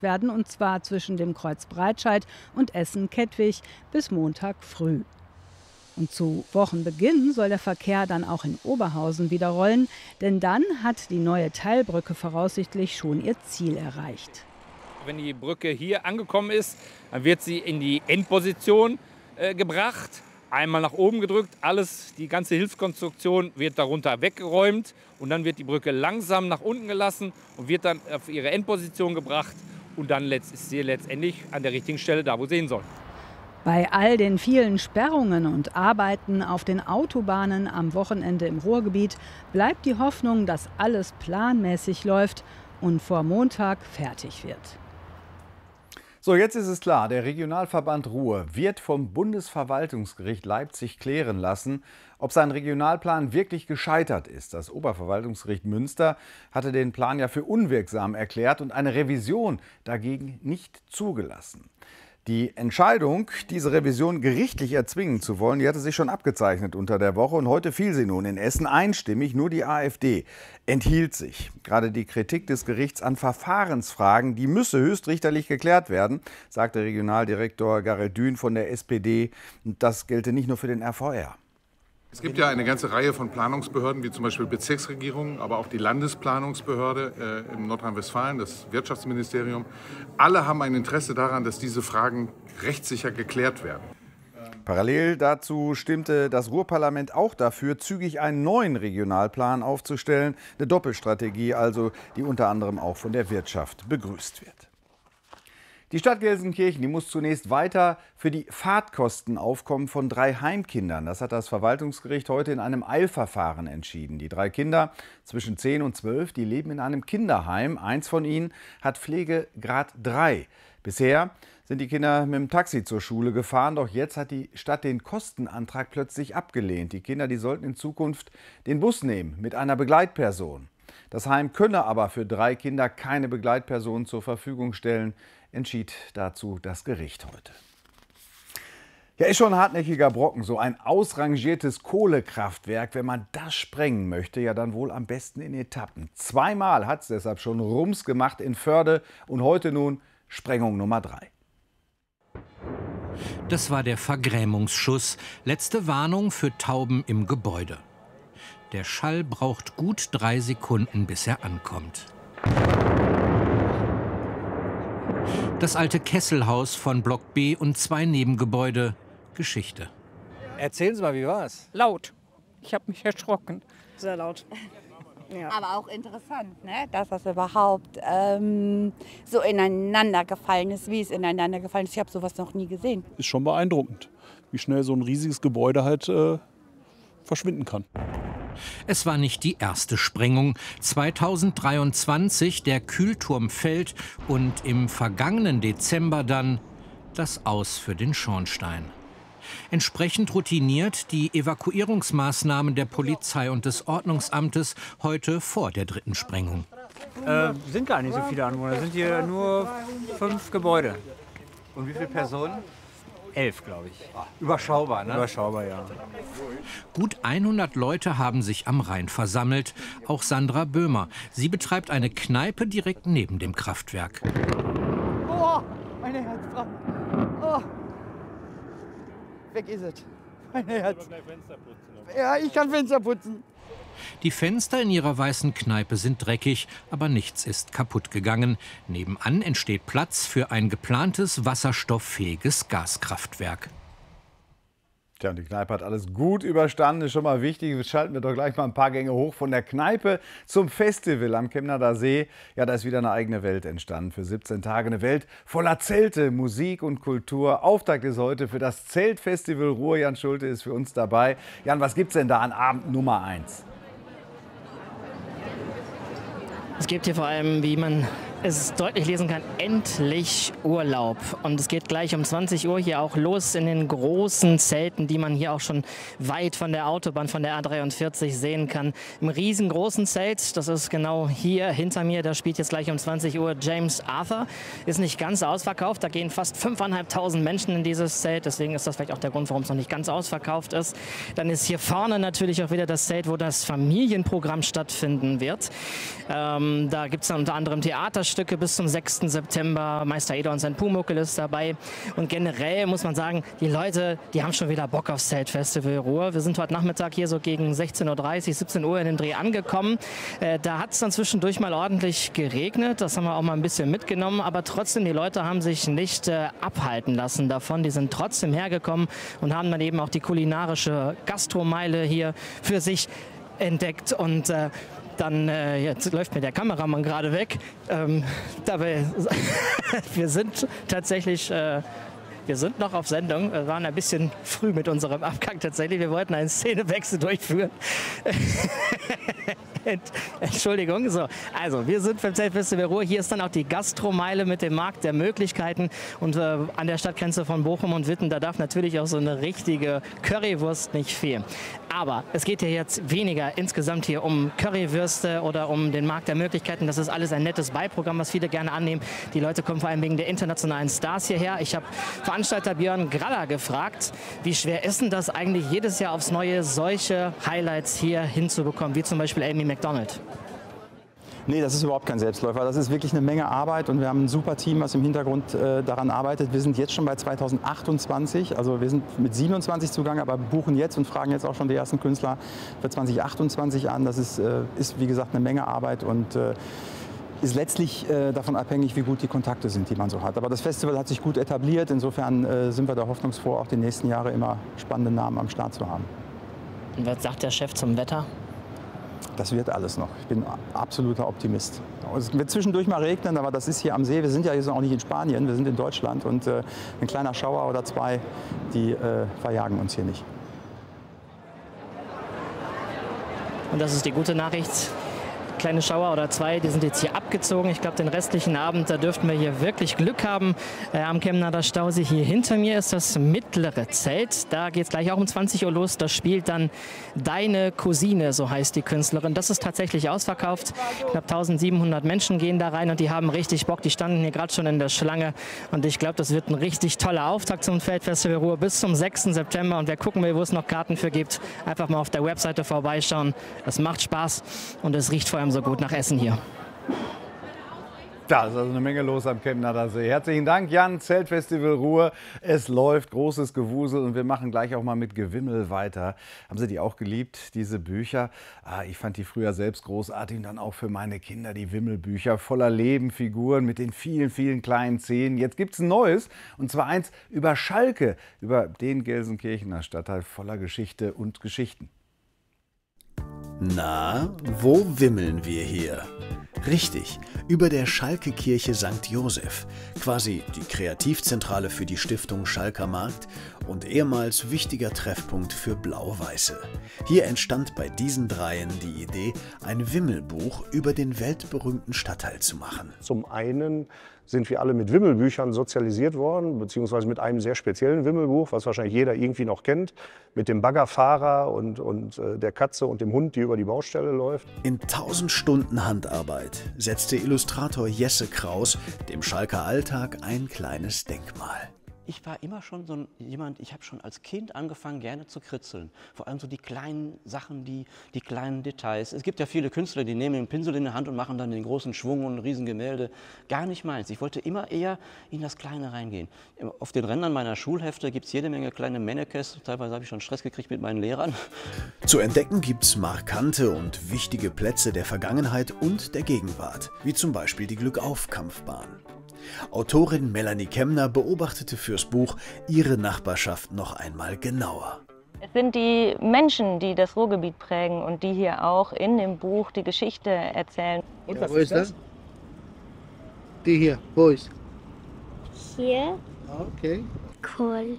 werden, und zwar zwischen dem Kreuz Breitscheid und Essen-Kettwig bis Montag früh. Und zu Wochenbeginn soll der Verkehr dann auch in Oberhausen wieder rollen, denn dann hat die neue Teilbrücke voraussichtlich schon ihr Ziel erreicht. Wenn die Brücke hier angekommen ist, dann wird sie in die Endposition gebracht, einmal nach oben gedrückt, die ganze Hilfskonstruktion wird darunter weggeräumt und dann wird die Brücke langsam nach unten gelassen und wird dann auf ihre Endposition gebracht und dann ist sie letztendlich an der richtigen Stelle da, wo sie hin soll. Bei all den vielen Sperrungen und Arbeiten auf den Autobahnen am Wochenende im Ruhrgebiet bleibt die Hoffnung, dass alles planmäßig läuft und vor Montag fertig wird. So, jetzt ist es klar, der Regionalverband Ruhr wird vom Bundesverwaltungsgericht Leipzig klären lassen, ob sein Regionalplan wirklich gescheitert ist. Das Oberverwaltungsgericht Münster hatte den Plan ja für unwirksam erklärt und eine Revision dagegen nicht zugelassen. Die Entscheidung, diese Revision gerichtlich erzwingen zu wollen, die hatte sich schon abgezeichnet unter der Woche. Und heute fiel sie nun in Essen einstimmig. Nur die AfD enthielt sich. Gerade die Kritik des Gerichts an Verfahrensfragen, die müsse höchstrichterlich geklärt werden, sagte Regionaldirektor Garel Dün von der SPD. Und das gelte nicht nur für den RVR. Es gibt ja eine ganze Reihe von Planungsbehörden, wie zum Beispiel Bezirksregierungen, aber auch die Landesplanungsbehörde in Nordrhein-Westfalen, das Wirtschaftsministerium. Alle haben ein Interesse daran, dass diese Fragen rechtssicher geklärt werden. Parallel dazu stimmte das Ruhrparlament auch dafür, zügig einen neuen Regionalplan aufzustellen. Eine Doppelstrategie also, die unter anderem auch von der Wirtschaft begrüßt wird. Die Stadt Gelsenkirchen, die muss zunächst weiter für die Fahrtkosten aufkommen von 3 Heimkindern. Das hat das Verwaltungsgericht heute in einem Eilverfahren entschieden. Die 3 Kinder zwischen 10 und 12, die leben in einem Kinderheim. Eins von ihnen hat Pflegegrad 3. Bisher sind die Kinder mit dem Taxi zur Schule gefahren, doch jetzt hat die Stadt den Kostenantrag plötzlich abgelehnt. Die Kinder, die sollten in Zukunft den Bus nehmen mit einer Begleitperson. Das Heim könne aber für 3 Kinder keine Begleitperson zur Verfügung stellen, entschied dazu das Gericht heute. Ja, ist schon ein hartnäckiger Brocken, so ein ausrangiertes Kohlekraftwerk. Wenn man das sprengen möchte, ja dann wohl am besten in Etappen. 2-mal hat es deshalb schon Rums gemacht in Förde und heute nun Sprengung Nummer 3. Das war der Vergrämungsschuss. Letzte Warnung für Tauben im Gebäude. Der Schall braucht gut 3 Sekunden, bis er ankommt. Das alte Kesselhaus von Block B und 2 Nebengebäude. Geschichte. Erzählen Sie mal, wie war es? Laut. Ich habe mich erschrocken. Sehr laut. Ja. Aber auch interessant, ne? Dass das überhaupt so ineinander gefallen ist, wie es ineinander gefallen ist. Ich habe sowas noch nie gesehen. Ist schon beeindruckend, wie schnell so ein riesiges Gebäude halt verschwinden kann. Es war nicht die erste Sprengung. 2023 der Kühlturm fällt und im vergangenen Dezember dann das Aus für den Schornstein. Entsprechend routiniert die Evakuierungsmaßnahmen der Polizei und des Ordnungsamtes heute vor der 3. Sprengung. Sind gar nicht so viele Anwohner, sind hier nur 5 Gebäude. Und wie viele Personen? 11, glaube ich. Überschaubar, ne? Überschaubar, ja. Gut 100 Leute haben sich am Rhein versammelt. Auch Sandra Böhmer. Sie betreibt eine Kneipe direkt neben dem Kraftwerk. Oh, meine Herzfrau. Oh. Weg ist es. Mein Herz. Ja, ich kann Fenster putzen. Die Fenster in ihrer weißen Kneipe sind dreckig, aber nichts ist kaputt gegangen. Nebenan entsteht Platz für ein geplantes wasserstofffähiges Gaskraftwerk. Tja, und die Kneipe hat alles gut überstanden, ist schon mal wichtig. Jetzt schalten wir doch gleich mal ein paar Gänge hoch von der Kneipe zum Festival am Chemnader See. Ja, da ist wieder eine eigene Welt entstanden. Für 17 Tage eine Welt voller Zelte, Musik und Kultur. Auftakt ist heute für das Zeltfestival Ruhr. Jan Schulte ist für uns dabei. Jan, was gibt's denn da an Abend Nummer 1? Es gibt hier vor allem, wie man es deutlich lesen kann, endlich Urlaub. Und es geht gleich um 20 Uhr hier auch los in den großen Zelten, die man hier auch schon weit von der Autobahn, von der A43 sehen kann. Im riesengroßen Zelt, das ist genau hier hinter mir, da spielt jetzt gleich um 20 Uhr James Arthur. Ist nicht ganz ausverkauft, da gehen fast 5.500 Menschen in dieses Zelt. Deswegen ist das vielleicht auch der Grund, warum es noch nicht ganz ausverkauft ist. Dann ist hier vorne natürlich auch wieder das Zelt, wo das Familienprogramm stattfinden wird. Da gibt es dann unter anderem Theaterstücke, Kabarettstücke bis zum 6. September. Meister Eder und sein Pumuckl ist dabei. Und generell muss man sagen, die Leute, die haben schon wieder Bock aufs Zeltfestival Ruhr. Wir sind heute Nachmittag hier so gegen 16:30 Uhr, 17 Uhr in den Dreh angekommen. Da hat es dann zwischendurch mal ordentlich geregnet. Das haben wir auch mal ein bisschen mitgenommen. Aber trotzdem, die Leute haben sich nicht abhalten lassen davon. Die sind trotzdem hergekommen und haben dann eben auch die kulinarische Gastromeile hier für sich entdeckt. Und dann, jetzt läuft mir der Kameramann gerade weg. Dabei, wir sind tatsächlich, wir sind noch auf Sendung. Wir waren ein bisschen früh mit unserem Abgang tatsächlich. Wir wollten einen Szenewechsel durchführen. Entschuldigung. So, also wir sind beim Zeltfestival Ruhr. Hier ist dann auch die Gastromeile mit dem Markt der Möglichkeiten. Und an der Stadtgrenze von Bochum und Witten, da darf natürlich auch so eine richtige Currywurst nicht fehlen. Aber es geht ja jetzt weniger insgesamt hier um Currywürste oder um den Markt der Möglichkeiten. Das ist alles ein nettes Beiprogramm, was viele gerne annehmen. Die Leute kommen vor allem wegen der internationalen Stars hierher. Ich habe Veranstalter Björn Graller gefragt, wie schwer ist denn das eigentlich jedes Jahr aufs Neue solche Highlights hier hinzubekommen, wie zum Beispiel Amy McDonald? Nee, das ist überhaupt kein Selbstläufer. Das ist wirklich eine Menge Arbeit und wir haben ein super Team, was im Hintergrund daran arbeitet. Wir sind jetzt schon bei 2028, also wir sind mit 27 zugange, aber buchen jetzt und fragen jetzt auch schon die ersten Künstler für 2028 an. Das ist wie gesagt, eine Menge Arbeit und ist letztlich davon abhängig, wie gut die Kontakte sind, die man so hat. Aber das Festival hat sich gut etabliert. Insofern sind wir da hoffnungsfroh, auch die nächsten Jahre immer spannende Namen am Start zu haben. Und was sagt der Chef zum Wetter? Das wird alles noch. Ich bin absoluter Optimist. Es wird zwischendurch mal regnen, aber das ist hier am See. Wir sind ja jetzt auch nicht in Spanien, wir sind in Deutschland. Und ein kleiner Schauer oder zwei, die verjagen uns hier nicht. Und das ist die gute Nachricht. Kleine Schauer oder zwei, die sind jetzt hier abgezogen. Ich glaube, den restlichen Abend, da dürften wir hier wirklich Glück haben. Am Chemnader Stausee hier hinter mir ist das mittlere Zelt. Da geht es gleich auch um 20 Uhr los. Da spielt dann Deine Cousine, so heißt die Künstlerin. Das ist tatsächlich ausverkauft. Knapp 1700 Menschen gehen da rein und die haben richtig Bock. Die standen hier gerade schon in der Schlange. Und ich glaube, das wird ein richtig toller Auftakt zum Zeltfestival Ruhr bis zum 6. September. Und wer gucken will, wo es noch Karten für gibt, einfach mal auf der Webseite vorbeischauen. Das macht Spaß und es riecht vor allem so gut nach Essen hier. Da ist also eine Menge los am Chemnader See. Herzlichen Dank, Jan. Zeltfestival Ruhr. Es läuft, großes Gewusel und wir machen gleich auch mal mit Gewimmel weiter. Haben Sie die auch geliebt, diese Bücher? Ich fand die früher selbst großartig und dann auch für meine Kinder die Wimmelbücher voller Leben, Figuren mit den vielen, vielen kleinen Szenen. Jetzt gibt es ein neues und zwar eins über Schalke, über den Gelsenkirchener Stadtteil voller Geschichte und Geschichten. Na, wo wimmeln wir hier? Richtig, über der Schalke-Kirche St. Joseph, quasi die Kreativzentrale für die Stiftung Schalker Markt und ehemals wichtiger Treffpunkt für Blau-Weiße. Hier entstand bei diesen Dreien die Idee, ein Wimmelbuch über den weltberühmten Stadtteil zu machen. Zum einen sind wir alle mit Wimmelbüchern sozialisiert worden, beziehungsweise mit einem sehr speziellen Wimmelbuch, was wahrscheinlich jeder irgendwie noch kennt, mit dem Baggerfahrer und der Katze und dem Hund, die über die Baustelle läuft. In 1000 Stunden Handarbeit setzte Illustrator Jesse Kraus dem Schalker Alltag ein kleines Denkmal. Ich war immer schon so jemand, ich habe schon als Kind angefangen, gerne zu kritzeln. Vor allem so die kleinen Sachen, die kleinen Details. Es gibt ja viele Künstler, die nehmen den Pinsel in der Hand und machen dann den großen Schwung und ein Riesengemälde. Gar nicht meins. Ich wollte immer eher in das Kleine reingehen. Auf den Rändern meiner Schulhefte gibt es jede Menge kleine Mannekes. Teilweise habe ich schon Stress gekriegt mit meinen Lehrern. Zu entdecken gibt es markante und wichtige Plätze der Vergangenheit und der Gegenwart, wie zum Beispiel die Glückauf-Kampfbahn. Autorin Melanie Kemner beobachtete fürs Buch ihre Nachbarschaft noch einmal genauer. Es sind die Menschen, die das Ruhrgebiet prägen und die hier auch in dem Buch die Geschichte erzählen. Und was ist das? Die hier, wo ist? Hier. Okay. Cool.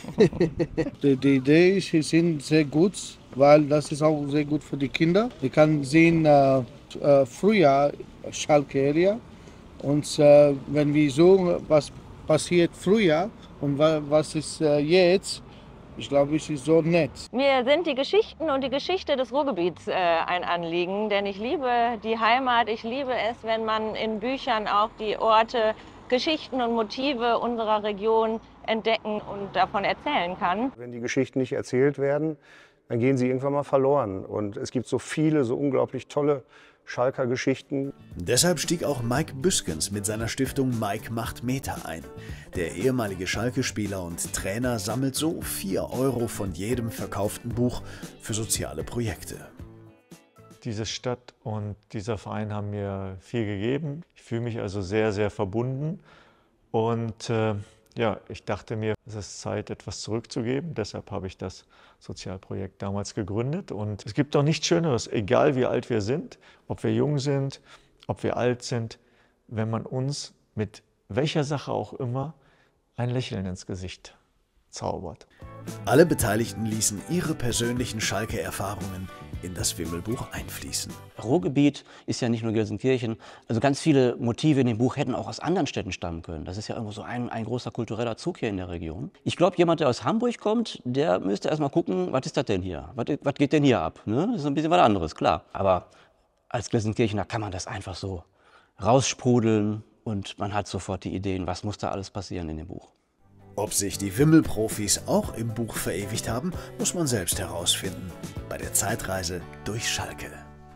Die Idee ist, sie sind sehr gut, weil das ist auch sehr gut für die Kinder. Die kann sehen, früher Schalke-Area. Und wenn wir so, was passiert früher und was ist jetzt, ich glaube, es ist so nett. Mir sind die Geschichten und die Geschichte des Ruhrgebiets ein Anliegen, denn ich liebe die Heimat, ich liebe es, wenn man in Büchern auch die Orte, Geschichten und Motive unserer Region entdecken und davon erzählen kann. Wenn die Geschichten nicht erzählt werden, dann gehen sie irgendwann mal verloren. Und es gibt so viele, so unglaublich tolle Schalker Geschichten. Deshalb stieg auch Mike Büskens mit seiner Stiftung Mike macht Meter ein. Der ehemalige Schalke-Spieler und Trainer sammelt so 4 € von jedem verkauften Buch für soziale Projekte. Diese Stadt und dieser Verein haben mir viel gegeben. Ich fühle mich also sehr, sehr verbunden. Und ja, ich dachte mir, es ist Zeit, etwas zurückzugeben. Deshalb habe ich das Sozialprojekt damals gegründet. Und es gibt doch nichts Schöneres, egal wie alt wir sind, ob wir jung sind, ob wir alt sind, wenn man uns mit welcher Sache auch immer ein Lächeln ins Gesicht zaubert. Alle Beteiligten ließen ihre persönlichen Schalke-Erfahrungen in das Wimmelbuch einfließen. Ruhrgebiet ist ja nicht nur Gelsenkirchen. Also ganz viele Motive in dem Buch hätten auch aus anderen Städten stammen können. Das ist ja irgendwo so ein großer kultureller Zug hier in der Region. Ich glaube, jemand, der aus Hamburg kommt, der müsste erst mal gucken, was ist das denn hier? Was geht denn hier ab? Ne? Das ist ein bisschen was anderes, klar. Aber als Gelsenkirchener kann man das einfach so raussprudeln und man hat sofort die Ideen, was muss da alles passieren in dem Buch. Ob sich die Wimmelprofis auch im Buch verewigt haben, muss man selbst herausfinden. Bei der Zeitreise durch Schalke.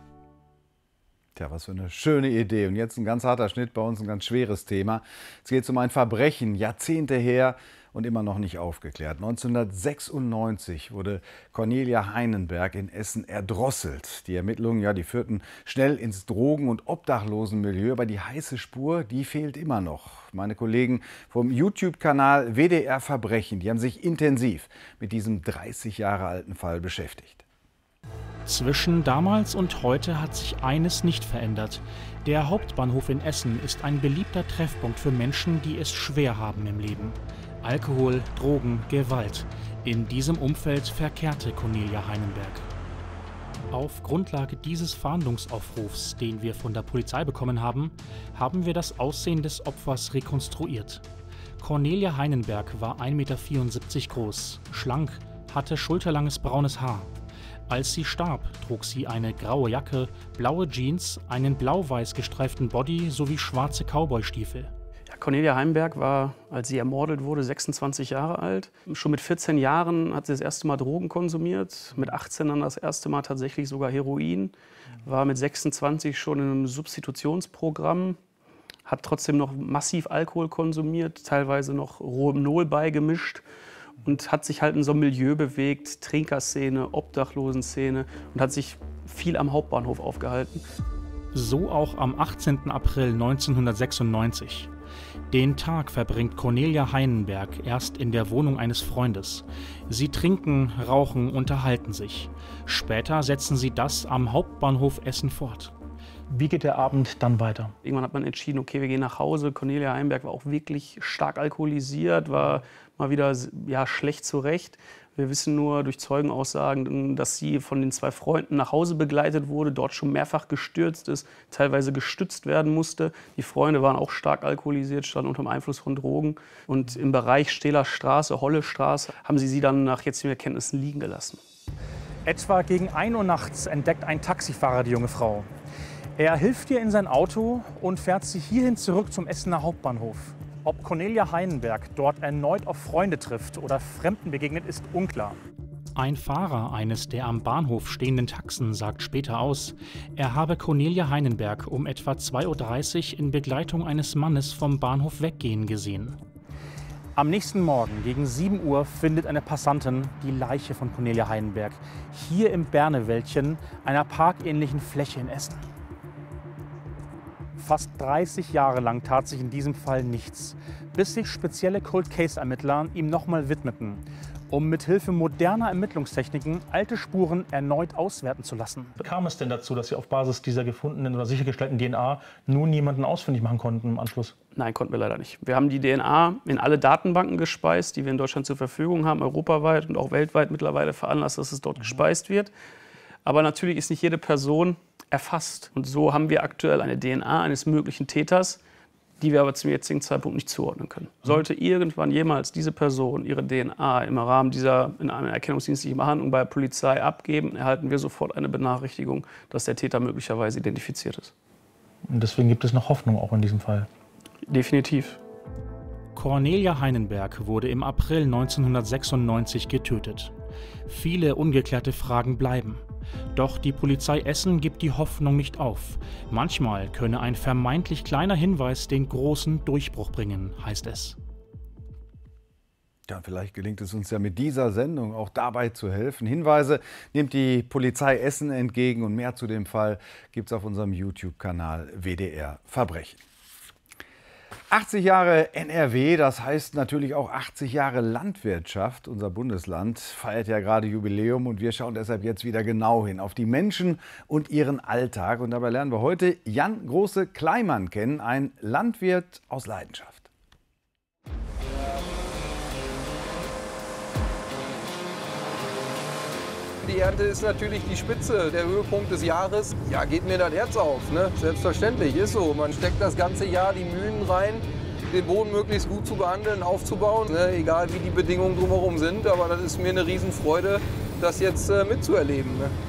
Tja, was für eine schöne Idee. Und jetzt ein ganz harter Schnitt, bei uns ein ganz schweres Thema. Es geht um ein Verbrechen, Jahrzehnte her und immer noch nicht aufgeklärt. 1996 wurde Cornelia Heinenberg in Essen erdrosselt. Die Ermittlungen, ja, die führten schnell ins Drogen- und Obdachlosenmilieu, aber die heiße Spur, die fehlt immer noch. Meine Kollegen vom YouTube-Kanal WDR Verbrechen, die haben sich intensiv mit diesem 30 Jahre alten Fall beschäftigt. Zwischen damals und heute hat sich eines nicht verändert. Der Hauptbahnhof in Essen ist ein beliebter Treffpunkt für Menschen, die es schwer haben im Leben. Alkohol, Drogen, Gewalt. In diesem Umfeld verkehrte Cornelia Heinenberg. Auf Grundlage dieses Fahndungsaufrufs, den wir von der Polizei bekommen haben, haben wir das Aussehen des Opfers rekonstruiert. Cornelia Heinenberg war 1,74 Meter groß, schlank, hatte schulterlanges braunes Haar. Als sie starb, trug sie eine graue Jacke, blaue Jeans, einen blau-weiß gestreiften Body sowie schwarze Cowboystiefel. Cornelia Heinenberg war, als sie ermordet wurde, 26 Jahre alt. Schon mit 14 Jahren hat sie das erste Mal Drogen konsumiert, mit 18 dann das erste Mal tatsächlich sogar Heroin, war mit 26 schon in einem Substitutionsprogramm, hat trotzdem noch massiv Alkohol konsumiert, teilweise noch Rohypnol beigemischt und hat sich halt in so einem Milieu bewegt, Trinkerszene, Obdachlosenszene und hat sich viel am Hauptbahnhof aufgehalten. So auch am 18. April 1996. Den Tag verbringt Cornelia Heinenberg erst in der Wohnung eines Freundes. Sie trinken, rauchen, unterhalten sich. Später setzen sie das am Hauptbahnhof Essen fort. Wie geht der Abend dann weiter? Irgendwann hat man entschieden, okay, wir gehen nach Hause. Cornelia Heinenberg war auch wirklich stark alkoholisiert, war mal wieder schlecht zurecht. Wir wissen nur durch Zeugenaussagen, dass sie von den 2 Freunden nach Hause begleitet wurde, dort schon mehrfach gestürzt ist, teilweise gestützt werden musste. Die Freunde waren auch stark alkoholisiert, standen unter dem Einfluss von Drogen. Und im Bereich Stehler Straße, Holle Straße, haben sie dann nach jetzigen Erkenntnissen liegen gelassen. Etwa gegen 1 Uhr nachts entdeckt ein Taxifahrer die junge Frau. Er hilft ihr in sein Auto und fährt sie hierhin zurück zum Essener Hauptbahnhof. Ob Cornelia Heinenberg dort erneut auf Freunde trifft oder Fremden begegnet, ist unklar. Ein Fahrer eines der am Bahnhof stehenden Taxen sagt später aus, er habe Cornelia Heinenberg um etwa 2:30 Uhr in Begleitung eines Mannes vom Bahnhof weggehen gesehen. Am nächsten Morgen gegen 7 Uhr findet eine Passantin die Leiche von Cornelia Heinenberg hier im Bernewäldchen, einer parkähnlichen Fläche in Essen. Fast 30 Jahre lang tat sich in diesem Fall nichts, bis sich spezielle Cold-Case-Ermittler ihm nochmal widmeten, um mithilfe moderner Ermittlungstechniken alte Spuren erneut auswerten zu lassen. Kam es denn dazu, dass Sie auf Basis dieser gefundenen oder sichergestellten DNA nun jemanden ausfindig machen konnten im Anschluss? Nein, konnten wir leider nicht. Wir haben die DNA in alle Datenbanken gespeist, die wir in Deutschland zur Verfügung haben, europaweit und auch weltweit mittlerweile veranlasst, dass es dort gespeist wird. Aber natürlich ist nicht jede Person erfasst. Und so haben wir aktuell eine DNA eines möglichen Täters, die wir aber zum jetzigen Zeitpunkt nicht zuordnen können. Sollte irgendwann jemals diese Person ihre DNA im Rahmen in einer erkennungsdienstlichen Behandlung bei der Polizei abgeben, erhalten wir sofort eine Benachrichtigung, dass der Täter möglicherweise identifiziert ist. Und deswegen gibt es noch Hoffnung auch in diesem Fall? Definitiv. Cornelia Heinenberg wurde im April 1996 getötet. Viele ungeklärte Fragen bleiben. Doch die Polizei Essen gibt die Hoffnung nicht auf. Manchmal könne ein vermeintlich kleiner Hinweis den großen Durchbruch bringen, heißt es. Ja, vielleicht gelingt es uns ja mit dieser Sendung auch dabei zu helfen. Hinweise nimmt die Polizei Essen entgegen und mehr zu dem Fall gibt es auf unserem YouTube-Kanal WDR Verbrechen. 80 Jahre NRW, das heißt natürlich auch 80 Jahre Landwirtschaft. Unser Bundesland feiert ja gerade Jubiläum und wir schauen deshalb jetzt wieder genau hin auf die Menschen und ihren Alltag. Und dabei lernen wir heute Jan Große-Kleimann kennen, ein Landwirt aus Leidenschaft. Die Ernte ist natürlich die Spitze, der Höhepunkt des Jahres. Ja, geht mir das Herz auf, ne? Selbstverständlich, ist so. Man steckt das ganze Jahr die Mühen rein, den Boden möglichst gut zu behandeln, aufzubauen, ne? Egal wie die Bedingungen drumherum sind. Aber das ist mir eine Riesenfreude, das jetzt mitzuerleben. Ne?